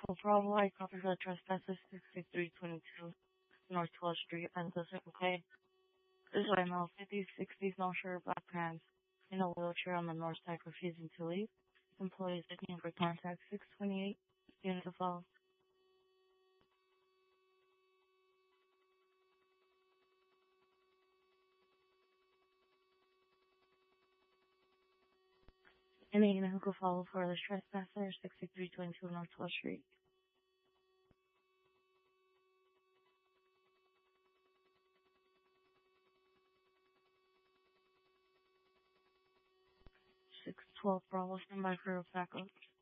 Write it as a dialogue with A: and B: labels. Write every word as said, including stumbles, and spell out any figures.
A: twelve Bravo, I copy the trespasses sixty-three twenty-two North twelfth Street, Pendleton, okay? This is my male, fifties, sixties, no shirt, black pants, in a wheelchair on the north side, refusing to leave. Employees looking for contact six twenty-eight, unit to follow. Any unit who could follow for the trespasser, sixty-three twenty-two North twelfth Street. six twelve Bravo, stand by for backup.